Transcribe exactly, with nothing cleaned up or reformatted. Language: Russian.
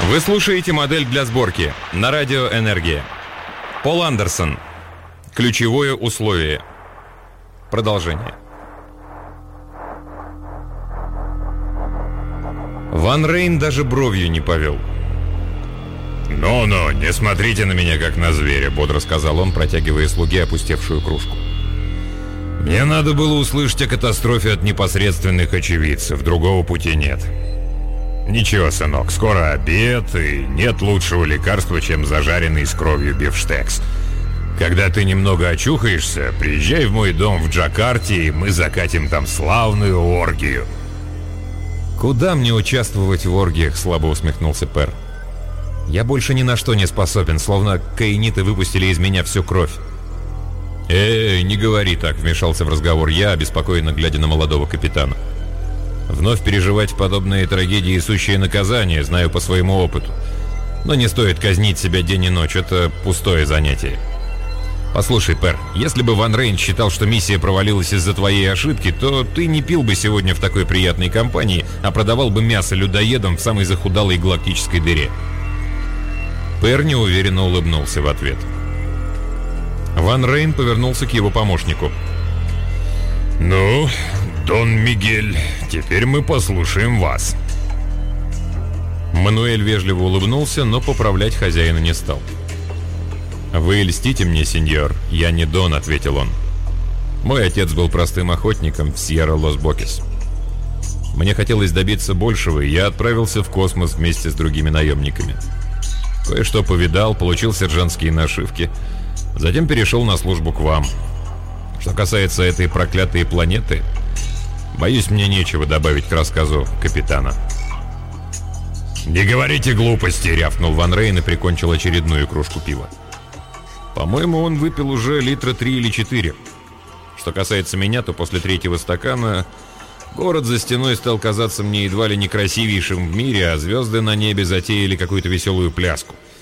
Вы слушаете модель для сборки на радио «Энергия». Пол Андерсон. Ключевое условие. Продолжение. Ван Рейн даже бровью не повел. «Ну-ну, не смотрите на меня, как на зверя», — бодро сказал он, протягивая слуге опустевшую кружку. «Мне надо было услышать о катастрофе от непосредственных очевидцев, другого пути нет. Ничего, сынок, скоро обед, и нет лучшего лекарства, чем зажаренный с кровью бифштекс. Когда ты немного очухаешься, приезжай в мой дом в Джакарте, и мы закатим там славную оргию». «Куда мне участвовать в оргиях?» — слабо усмехнулся Пер. «Я больше ни на что не способен, словно каиниты выпустили из меня всю кровь». «Эй, не говори так», — вмешался в разговор я, обеспокоенно глядя на молодого капитана. «Вновь переживать подобные трагедии — сущее наказание, знаю по своему опыту. Но не стоит казнить себя день и ночь, это пустое занятие. Послушай, Пер, если бы Ван Рейн считал, что миссия провалилась из-за твоей ошибки, то ты не пил бы сегодня в такой приятной компании, а продавал бы мясо людоедам в самой захудалой галактической дыре». Пер неуверенно улыбнулся в ответ. Ван Рейн повернулся к его помощнику. «Ну, Дон Мигель, теперь мы послушаем вас». Мануэль вежливо улыбнулся, но поправлять хозяина не стал. «Вы льстите мне, сеньор, я не Дон», — ответил он. «Мой отец был простым охотником в Сьерра-Лос-Бокес. Мне хотелось добиться большего, и я отправился в космос вместе с другими наемниками. Кое-что повидал, получил сержантские нашивки, затем перешел на службу к вам. Что касается этой проклятой планеты, боюсь, мне нечего добавить к рассказу капитана». «Не говорите глупости», — рявкнул Ван Рейн и прикончил очередную кружку пива. «По-моему, он выпил уже литра три или четыре. Что касается меня, то после третьего стакана город за стеной стал казаться мне едва ли не красивейшим в мире, а звезды на небе затеяли какую-то веселую пляску.